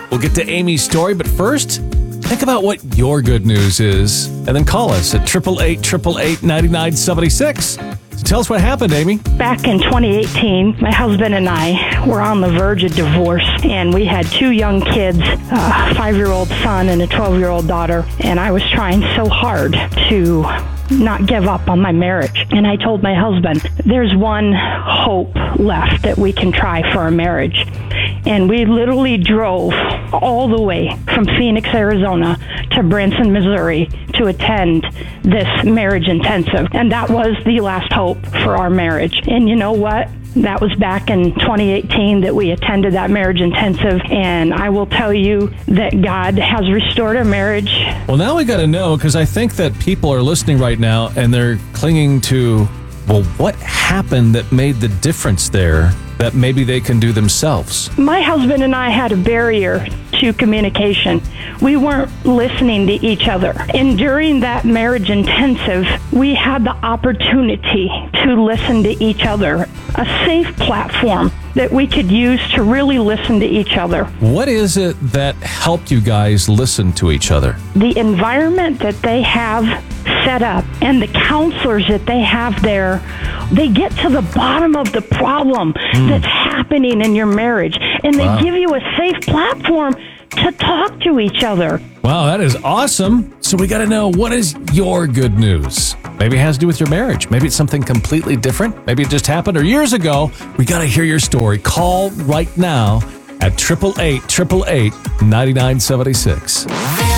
We'll get to Amy's story, but first, think about what your good news is, and then call us at 888-888-9976. So tell us what happened, Amy. Back in 2018, my husband and I were on the verge of divorce, and we had two young kids, a 5-year-old son and a 12-year-old daughter, and I was trying so hard to not give up on my marriage. And I told my husband, there's one hope left that we can try for our marriage. And we literally drove all the way from Phoenix, Arizona to Branson, Missouri to attend this marriage intensive. And that was the last hope for our marriage. And you know what? That was back in 2018 that we attended that marriage intensive, and I will tell you that God has restored our marriage. Well, now we got to know, because I think that people are listening right now and they're clinging to, well, what happened that made the difference there that maybe they can do themselves? My husband and I had a barrier to communication. We weren't listening to each other. And during that marriage intensive, we had the opportunity to listen to each other, a safe platform that we could use to really listen to each other. What is it that helped you guys listen to each other? The environment that they have set up and the counselors that they have there, they get to the bottom of the problem that's happening in your marriage, and they give you a safe platform to talk to each other. Wow, that is awesome. So we got to know, what is your good news? Maybe it has to do with your marriage. Maybe it's something completely different. Maybe it just happened or years ago. We got to hear your story. Call right now at 888-888-9976.